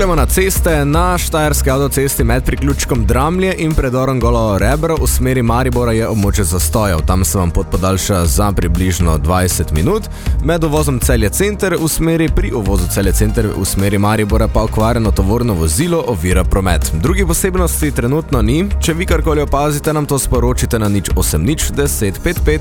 Poglejmo na ceste. Na štajerski avtocesti med priključkom Dramlje in predorom Golovo Rebro v smeri Maribora je območje zastojev. Tam se vam pot podaljša za približno 20 minut. Med uvozom Celje Center v smeri, pri uvozu Celje Center v smeri Maribora pa okvarjeno tovorno vozilo ovira promet. Drugih posebnosti trenutno ni. Če vi karkoli opazite, nam to sporočite na 0800 10 55